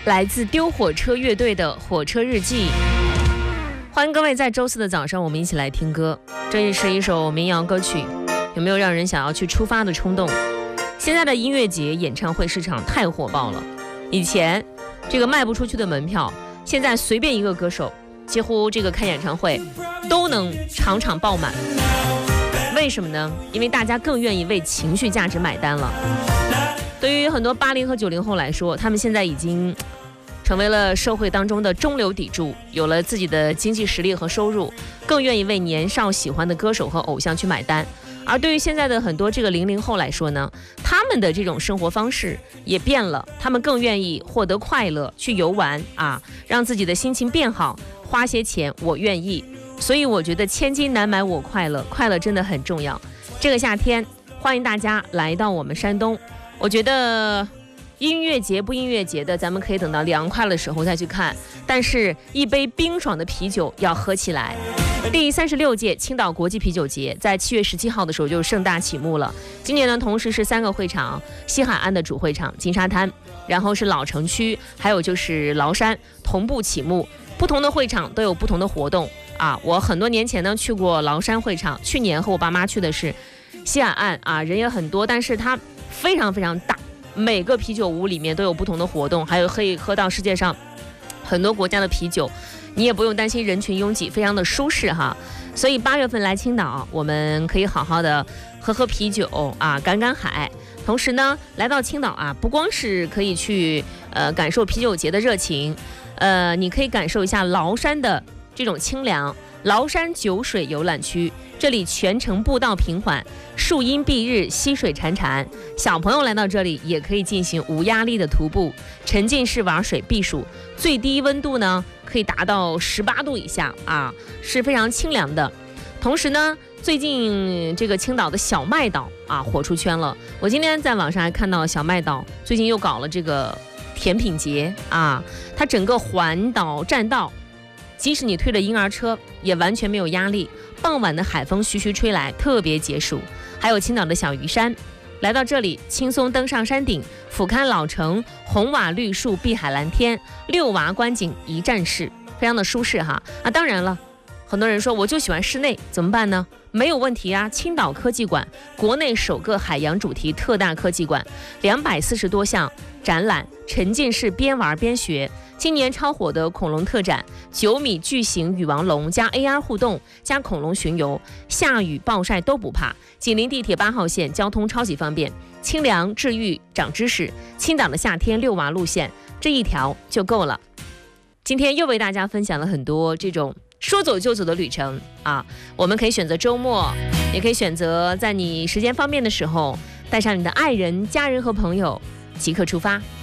来自丢火车乐队的《火车日记》。欢迎各位在周四的早上，我们一起来听歌。这是一首民谣歌曲，有没有让人想要去出发的冲动？现在的音乐节、演唱会市场太火爆了，以前这个卖不出去的门票，现在随便一个歌手，几乎这个开演唱会都能场场爆满。为什么呢？因为大家更愿意为情绪价值买单了。对于很多80和90后来说，他们现在已经成为了社会当中的中流砥柱，有了自己的经济实力和收入，更愿意为年少喜欢的歌手和偶像去买单。而对于现在的很多这个00后来说呢，他们的这种生活方式也变了，他们更愿意获得快乐，去游玩啊，让自己的心情变好，花些钱我愿意。所以我觉得千金难买我快乐，快乐真的很重要。这个夏天，欢迎大家来到我们山东。我觉得音乐节不音乐节的，咱们可以等到凉快的时候再去看，但是一杯冰爽的啤酒要喝起来。第36届青岛国际啤酒节在7月17号的时候就盛大启幕了。今年呢，同时是3个会场，西海岸的主会场金沙滩，然后是老城区，还有就是崂山同步启幕。不同的会场都有不同的活动啊。我很多年前呢去过崂山会场，去年和我爸妈去的是西海岸啊，人也很多，但是它非常非常大，每个啤酒屋里面都有不同的活动，还有可以喝到世界上很多国家的啤酒，你也不用担心人群拥挤，非常的舒适哈。所以8月份来青岛，我们可以好好的喝喝啤酒啊，赶赶海。同时呢，来到青岛啊，不光是可以去感受啤酒节的热情，你可以感受一下崂山的这种清凉。崂山酒水游览区，这里全程步道平缓，树荫蔽日，溪水潺潺。小朋友来到这里也可以进行无压力的徒步，沉浸式玩水避暑，最低温度呢可以达到18度以下啊，是非常清凉的。同时呢，最近这个青岛的小麦岛啊火出圈了。我今天在网上还看到小麦岛最近又搞了这个甜品节啊，它整个环岛栈道，即使你推着婴儿车也完全没有压力，傍晚的海风徐徐吹来，特别解暑。还有青岛的小鱼山，来到这里轻松登上山顶，俯瞰老城，红瓦绿树，碧海蓝天，六娃观景一站式，非常的舒适哈。啊，当然了，很多人说我就喜欢室内，怎么办呢？没有问题啊！青岛科技馆，国内首个海洋主题特大科技馆，240多项展览，沉浸式边玩边学。今年超火的恐龙特展，9米巨型羽王龙加 AR 互动加恐龙巡游，下雨暴晒都不怕。紧邻地铁8号线，交通超级方便，清凉治愈长知识。青岛的夏天遛娃路线，这一条就够了。今天又为大家分享了很多这种说走就走的旅程啊，我们可以选择周末，也可以选择在你时间方便的时候，带上你的爱人、家人和朋友，即刻出发。